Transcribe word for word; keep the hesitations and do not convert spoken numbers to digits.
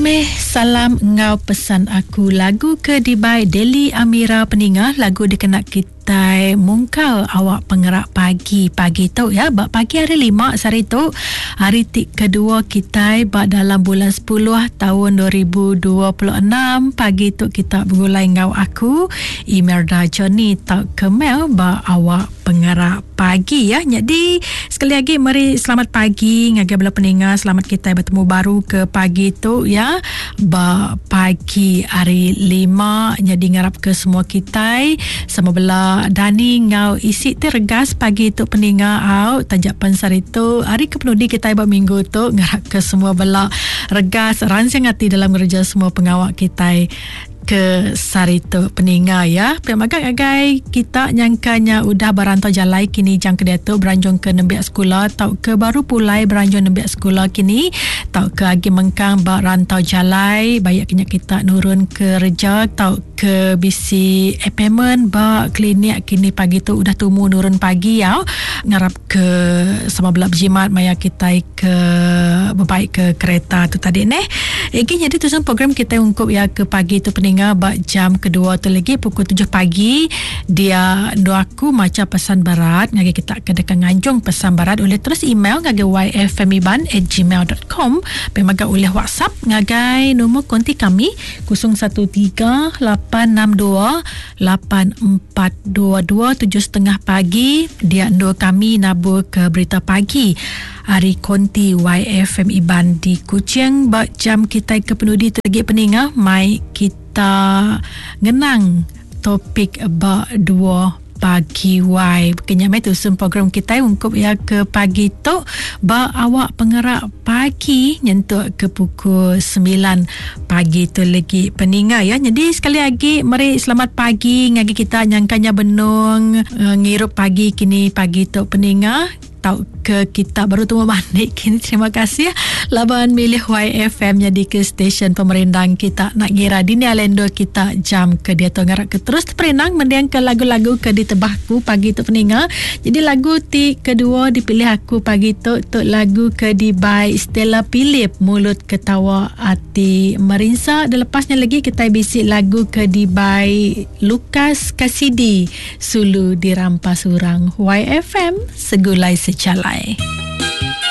Meh salam ngau pesan aku, lagu ke Dibai Deli Amira Peningah, lagu dikenak kita mungkal awak pengerak pagi pagi tu ya, bak pagi hari lima sari tu hari tik kedua kita bak dalam bulan sepuluh tahun dua ribu dua puluh enam. Pagi tu kita bergulai ngau aku Imelda Johnny tak kemel bak awak pengerak pagi ya. Jadi sekali lagi mari selamat pagi ngagai bela pendengar, selamat kita bertemu baru ke pagi tu ya, ba pagi hari lima. Jadi ngarap ke semua kita sama bela Dani ngau isi tergas pagi tu pendengar au tajak pensari tu hari kepenudi kita ba minggu tu ngarap ke semua bela regas rancang hati dalam kerja semua pengawak kita ke sari tu peninggal ya. Pemagang agai kita nyangkanya udah berantau jalai kini jang kedua tu beranjung ke nembiak sekolah tau ke baru pulai beranjung nembiak sekolah kini tau ke agi mengkang berantau jalai banyak kena kita nurun ke kerja tau ke bisi appointment ba klinik kini pagi tu udah tumu nurun pagi ya, ngarap ke sama belak berjimat maya kita ke berbaik ke kereta tu tadi neh. Lagi jadi tu program kita ungkup ya ke pagi tu pening bak jam kedua tu lagi pukul tujuh pagi dia doaku macam pesan barat ngagi kita kedekan nganjung pesan barat oleh terus email ngagi y f m iban at gmail dot com, pemaga oleh WhatsApp ngagai nombor konti kami kosong satu tiga lapan enam dua lapan empat dua dua tujuh setengah pagi dia ndo kami nabur ke berita pagi hari konti Y F M Iban di Kuching bak jam kita ke penudi tu lagi peningah mai kita kita ngenang topik bak dua pagi Y kenyamai tu sem program kita ungkup ya ke pagi tu bak awak pengerak pagi nyentuh ke pukul sembilan pagi tu lagi peninggal ya. Jadi sekali lagi mari selamat pagi ngagi kita nyangkanya benung uh, ngirup pagi kini pagi tu peninggal tau ke kita baru temu balik kini. Terima kasih ya laban milih Y F M jadi ke stesen pemerintah kita nak ngira dini alendo kita jam ke dia tu ngarak ke terus perenang mendiang ke lagu-lagu ke di tebahku pagi tu peninga. Jadi lagu ti kedua dipilih aku pagi tu tu lagu ke di by Stella Philip mulut ketawa hati merinsa. Dan lepasnya lagi kita bisi lagu ke di by Lukas Kasidi Sulu Dirampas Urang. Y F M segulai secalai.